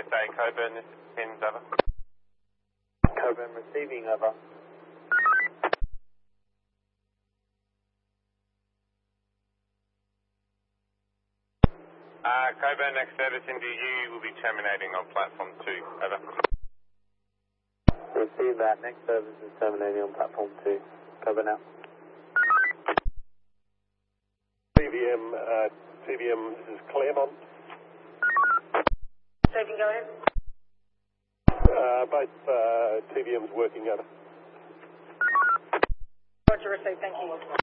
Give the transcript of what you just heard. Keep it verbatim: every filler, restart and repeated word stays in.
day, Coburn, this is Pins, over. Coburn receiving, over. Uh, Coburn, next service into you will be terminating on platform two, over. Receive that, next service is terminating on platform two. Coburn out. T V M, uh, T V M, this is Claremont. Saving, go ahead. Uh, both uh, T V Ms working, over. Roger, receive, thank you.